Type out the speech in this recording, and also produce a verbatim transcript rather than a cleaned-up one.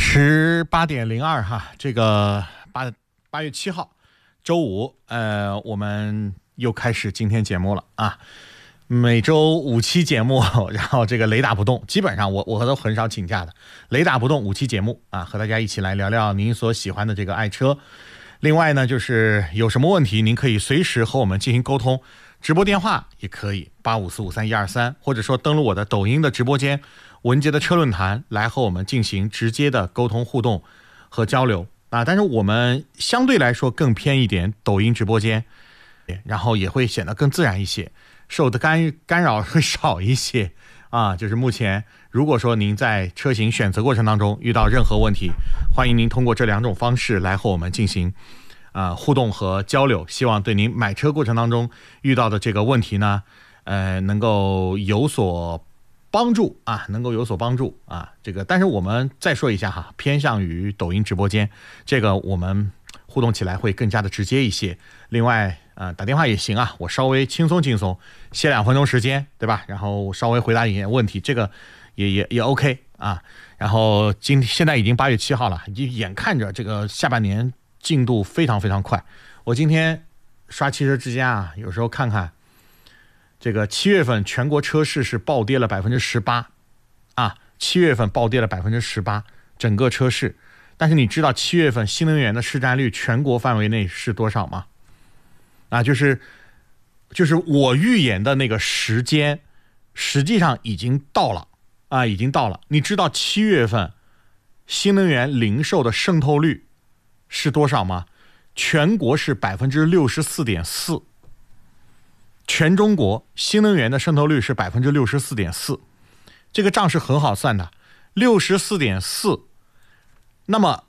十八点零二哈，这个八八月七号，周五，呃，我们又开始今天节目了啊。每周五期节目，然后这个雷打不动，基本上我我都很少请假的，雷打不动五期节目啊，和大家一起来聊聊您所喜欢的这个爱车。另外呢，就是有什么问题，您可以随时和我们进行沟通，直播电话也可以八五四五三一二三，或者说登录我的抖音的直播间文杰的车论坛来和我们进行直接的沟通互动和交流啊。但是我们相对来说更偏一点抖音直播间，然后也会显得更自然一些，受的干干扰会少一些啊。就是目前如果说您在车型选择过程当中遇到任何问题，欢迎您通过这两种方式来和我们进行啊互动和交流，希望对您买车过程当中遇到的这个问题呢，呃，能够有所帮助啊，能够有所帮助啊。这个，但是我们再说一下哈，偏向于抖音直播间，这个我们互动起来会更加的直接一些。另外，呃，打电话也行啊，我稍微轻松轻松，歇两分钟时间，对吧？然后稍微回答一点问题，这个也也也 OK 啊。然后今现在已经八月七号了，眼看着这个下半年进度非常非常快。我今天刷汽车之家啊，有时候看看。这个七月份全国车市是暴跌了百分之十八，啊，七月份暴跌了百分之十八，整个车市。但是你知道七月份新能源的市占率全国范围内是多少吗？啊，就是就是我预言的那个时间，实际上已经到了啊，已经到了。你知道七月份新能源零售的渗透率是多少吗？全国是百分之六十四点四。全中国新能源的渗透率是 百分之六十四点四， 这个账是很好算的， 六十四点四。 那么